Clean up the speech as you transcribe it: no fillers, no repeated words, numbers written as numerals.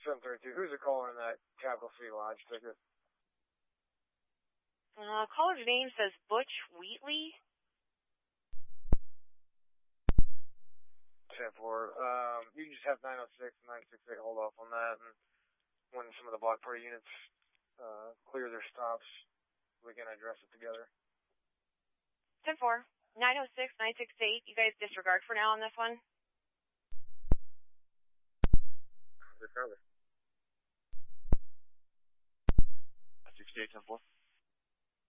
732. Who's the caller in that Capital City Lodge ticket? Caller's name says Butch Wheatley. 10-4. You can just have 906 and 968 hold off on that, and when some of the block party units clear their stops, we can address it together. 10-4. 906, 968. You guys disregard for now on this one? Disregard. 68, 10-4.